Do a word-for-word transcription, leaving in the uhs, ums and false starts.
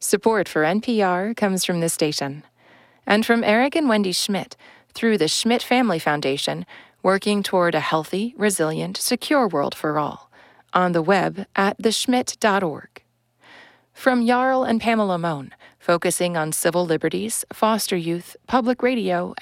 Support for N P R comes from this station and from Eric and Wendy Schmidt through the Schmidt Family Foundation, working toward a healthy, resilient, secure world for all, on the web at the schmidt dot org. From Jarl and Pamela Mohn, focusing on civil liberties, foster youth, public radio,